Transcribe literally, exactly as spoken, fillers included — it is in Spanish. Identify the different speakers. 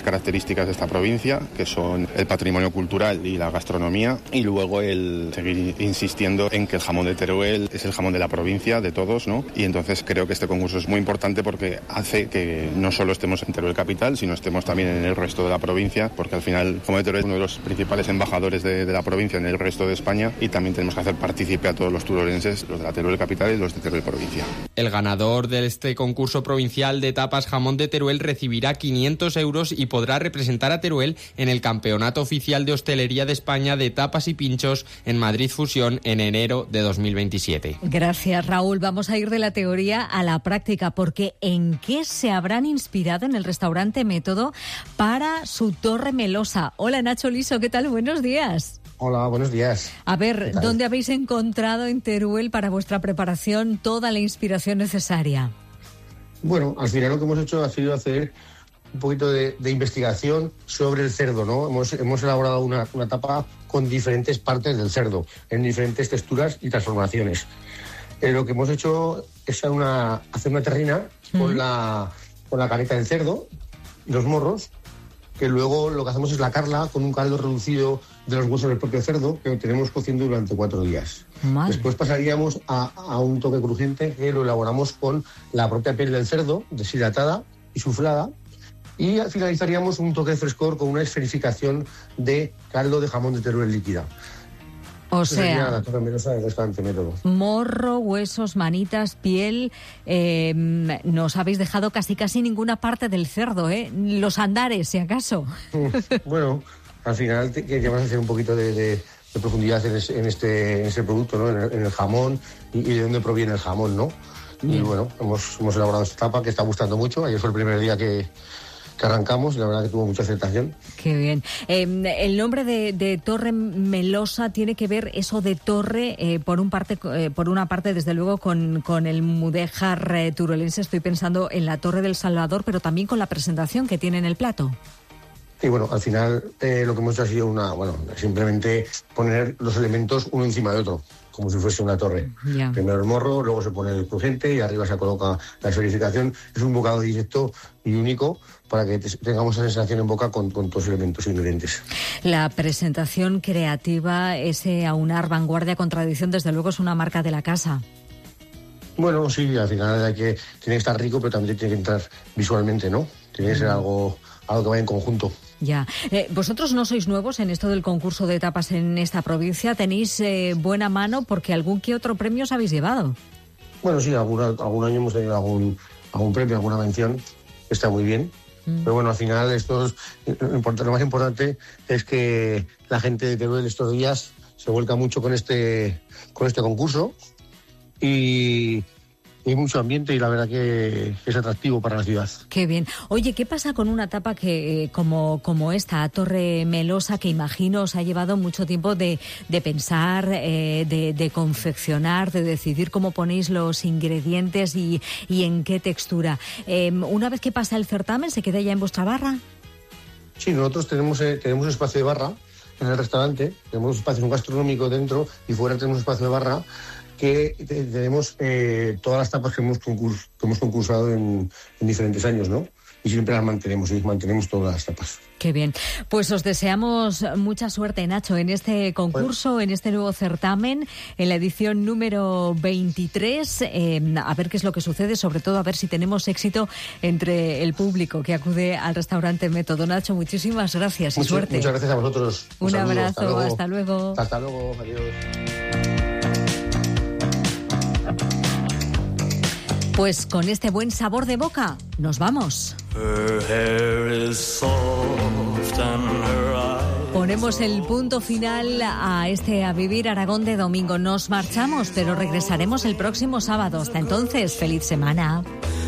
Speaker 1: las características de esta provincia, que son el patrimonio cultural y la gastronomía, y luego el seguir insistiendo en que el jamón de Teruel es el jamón de la provincia, de todos, ¿no? Y entonces creo que este concurso es muy importante porque hace que no solo estemos en Teruel capital, sino estemos también en el resto de la provincia, porque al final el jamón de Teruel es uno de los principales embajadores de, de la provincia en el resto de España, y también tenemos que hacer partícipe a todos los turolenses, los de la Teruel capital y los de Teruel provincia.
Speaker 2: El ganador de este concurso provincial de tapas jamón de Teruel recibirá quinientos euros y podrá representar a Teruel en el Campeonato Oficial de Hostelería de España de Tapas y Pinchos en Madrid Fusión en enero de dos mil veintisiete.
Speaker 3: Gracias, Raúl. Vamos a ir de la teoría a la práctica, porque ¿en qué se habrán inspirado en el restaurante Método para su torre melosa? Hola, Nacho Liso, ¿qué tal? Buenos días.
Speaker 4: Hola, buenos días.
Speaker 3: A ver, ¿dónde habéis encontrado en Teruel para vuestra preparación toda la inspiración necesaria?
Speaker 4: Bueno, al final lo que hemos hecho ha sido hacer un poquito de, de investigación sobre el cerdo, ¿no? Hemos, hemos elaborado una, una tapa con diferentes partes del cerdo, en diferentes texturas y transformaciones. Eh, lo que hemos hecho es una, hacer una terrina mm. con, la, con la careta del cerdo y los morros, que luego lo que hacemos es lacarla con un caldo reducido de los huesos del propio cerdo, que tenemos cociendo durante cuatro días. Madre. Después pasaríamos a, a un toque crujiente que lo elaboramos con la propia piel del cerdo, deshidratada y suflada, y finalizaríamos un toque de frescor con una esferificación de caldo de jamón de Teruel líquida.
Speaker 3: O sea,
Speaker 4: la torre melosa del restaurante Método.
Speaker 3: Morro, huesos, manitas, piel. Eh, nos habéis dejado casi casi ninguna parte del cerdo, ¿eh? Los andares, si acaso.
Speaker 4: Bueno, al final queríamos hacer un poquito de, de, de profundidad en, es, en, este, en este producto, ¿no? En el, en el jamón y, y de dónde proviene el jamón, ¿no? Bien. Y bueno, hemos, hemos elaborado esta tapa que está gustando mucho. Ayer fue el primer día que... que arrancamos y la verdad que tuvo mucha aceptación.
Speaker 3: Qué bien. Eh, el nombre de, de Torre Melosa tiene que ver eso de torre, eh, por un parte, eh, por una parte, desde luego, con, con el mudéjar eh, turolense. Estoy pensando en la Torre del Salvador, pero también con la presentación que tiene en el plato.
Speaker 4: Y bueno, al final eh, lo que hemos hecho ha sido una, bueno, simplemente poner los elementos uno encima de otro, como si fuese una torre. Yeah. Primero el morro, luego se pone el crujiente y arriba se coloca la esferificación. Es un bocado directo y único para que tengamos esa sensación en boca con, con todos los elementos e ingredientes.
Speaker 3: La presentación creativa, ese aunar vanguardia con tradición, desde luego es una marca de la casa.
Speaker 4: Bueno, sí, al final hay que, tiene que estar rico, pero también tiene que entrar visualmente, ¿no? Tiene que ser algo, algo que vaya en conjunto.
Speaker 3: Ya. Eh, vosotros no sois nuevos en esto del concurso de tapas en esta provincia. Tenéis eh, buena mano porque algún que otro premio os habéis llevado.
Speaker 4: Bueno, sí, alguna, algún año hemos tenido algún, algún premio, alguna mención. Está muy bien. Mm. Pero bueno, al final esto es, lo más importante es que la gente de Teruel estos días se vuelca mucho con este, con este concurso y... Hay mucho ambiente y la verdad que es atractivo para la ciudad.
Speaker 3: Qué bien. Oye, ¿qué pasa con una tapa que como, como esta, Torre Melosa, que imagino os ha llevado mucho tiempo de, de pensar, eh, de, de confeccionar, de decidir cómo ponéis los ingredientes y, y en qué textura? Eh, una vez que pasa el certamen, ¿se queda ya en vuestra barra?
Speaker 4: Sí, nosotros tenemos, eh, tenemos un espacio de barra en el restaurante, tenemos un espacio gastronómico dentro y fuera tenemos un espacio de barra que tenemos eh, todas las tapas que hemos, concurs- que hemos concursado en, en diferentes años, ¿no? Y siempre las mantenemos, y mantenemos todas las tapas.
Speaker 3: Qué bien. Pues os deseamos mucha suerte, Nacho, en este concurso, bueno. en este nuevo certamen, en la edición número veintitrés. Eh, a ver qué es lo que sucede, sobre todo a ver si tenemos éxito entre el público que acude al restaurante Método. Nacho, muchísimas gracias
Speaker 4: Mucho,
Speaker 3: y suerte.
Speaker 4: Muchas gracias a vosotros.
Speaker 3: Un, Un abrazo,
Speaker 4: hasta luego.
Speaker 3: Hasta luego.
Speaker 4: Hasta luego, adiós.
Speaker 3: Pues con este buen sabor de boca, nos vamos. Ponemos el punto final a este A Vivir Aragón de domingo. Nos marchamos, pero regresaremos el próximo sábado. Hasta entonces, feliz semana.